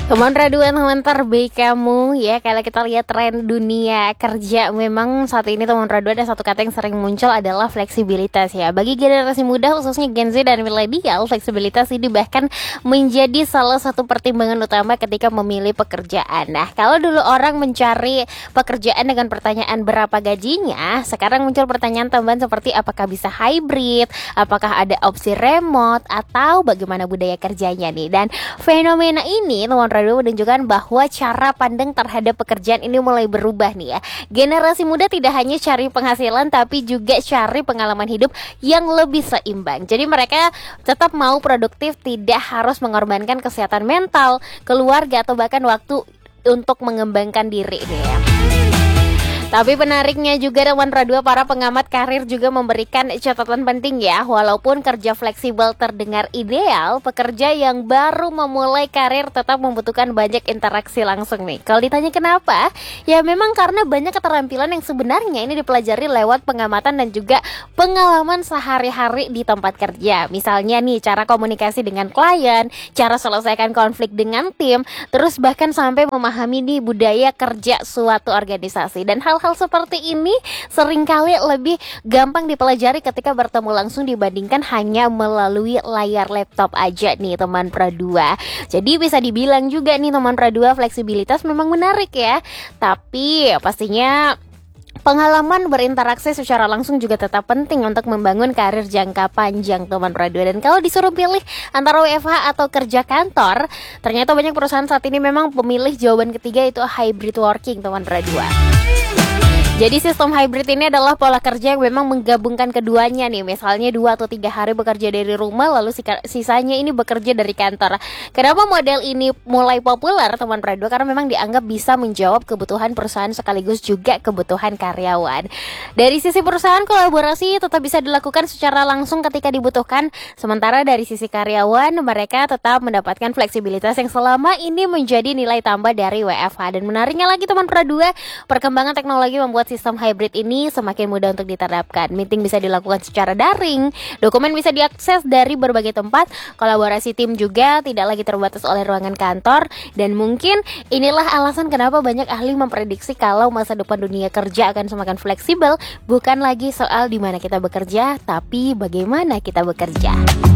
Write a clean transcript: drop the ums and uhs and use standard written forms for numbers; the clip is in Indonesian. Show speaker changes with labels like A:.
A: Teman raduan teman terbaik kamu ya. Kalau kita lihat tren dunia kerja, memang saat ini teman raduan ada satu kata yang sering muncul adalah fleksibilitas ya. Bagi generasi muda khususnya Gen Z dan milenial, fleksibilitas ini bahkan menjadi salah satu pertimbangan utama ketika memilih pekerjaan. Nah, kalau dulu orang mencari pekerjaan dengan pertanyaan berapa gajinya, sekarang muncul pertanyaan tambahan seperti apakah bisa hybrid, apakah ada opsi remote, atau bagaimana budaya kerjanya nih. Dan fenomena ini teman radio menunjukkan bahwa cara pandang terhadap pekerjaan ini mulai berubah nih ya. Generasi muda tidak hanya cari penghasilan tapi juga cari pengalaman hidup yang lebih seimbang. Jadi mereka tetap mau produktif, tidak harus mengorbankan kesehatan mental, keluarga atau bahkan waktu untuk mengembangkan diri nih ya. Tapi menariknya juga teman Radua, para pengamat karir juga memberikan catatan penting ya. Walaupun kerja fleksibel terdengar ideal, pekerja yang baru memulai karir tetap membutuhkan banyak interaksi langsung nih. Kalau ditanya kenapa? Ya memang karena banyak keterampilan yang sebenarnya ini dipelajari lewat pengamatan dan juga pengalaman sehari-hari di tempat kerja. Misalnya nih, cara komunikasi dengan klien, cara selesaikan konflik dengan tim, terus bahkan sampai memahami nih budaya kerja suatu organisasi. Dan hal-hal seperti ini seringkali lebih gampang dipelajari ketika bertemu langsung dibandingkan hanya melalui layar laptop aja nih teman Pradua. Jadi bisa dibilang juga nih teman Pradua, fleksibilitas memang menarik ya. Tapi pastinya pengalaman berinteraksi secara langsung juga tetap penting untuk membangun karir jangka panjang teman Pradua. Dan kalau disuruh pilih antara WFH atau kerja kantor, ternyata banyak perusahaan saat ini memang memilih jawaban ketiga, itu hybrid working teman Pradua. Jadi sistem hybrid ini adalah pola kerja yang memang menggabungkan keduanya nih. Misalnya 2 atau 3 hari bekerja dari rumah, lalu sisanya ini bekerja dari kantor. Kenapa model ini mulai populer teman Pradua? Karena memang dianggap bisa menjawab kebutuhan perusahaan sekaligus juga kebutuhan karyawan. Dari sisi perusahaan, kolaborasi tetap bisa dilakukan secara langsung ketika dibutuhkan. Sementara dari sisi karyawan, mereka tetap mendapatkan fleksibilitas yang selama ini menjadi nilai tambah dari WFH. Dan menariknya lagi teman Pradua, perkembangan teknologi membuat sistem hybrid ini semakin mudah untuk diterapkan. Meeting bisa dilakukan secara daring, dokumen bisa diakses dari berbagai tempat, kolaborasi tim juga tidak lagi terbatas oleh ruangan kantor. Dan mungkin inilah alasan kenapa banyak ahli memprediksi kalau masa depan dunia kerja akan semakin fleksibel, bukan lagi soal di mana kita bekerja, tapi bagaimana kita bekerja.